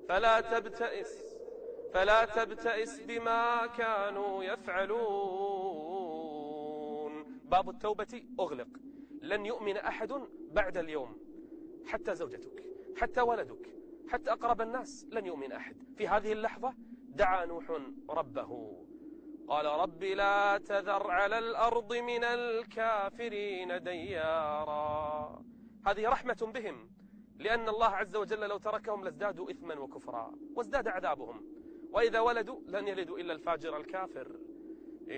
فلا تبتئس بما كانوا يفعلون. باب التوبة أغلق، لن يؤمن أحد بعد اليوم، حتى زوجتك، حتى ولدك، حتى أقرب الناس، لن يؤمن أحد. في هذه اللحظة دعا نوح ربه، قال رب لا تذر على الأرض من الكافرين ديارا. هذه رحمة بهم، لأن الله عز وجل لو تركهم لازدادوا إثما وكفرا وازداد عذابهم، وإذا ولدوا لن يلدوا إلا الفاجر الكافر.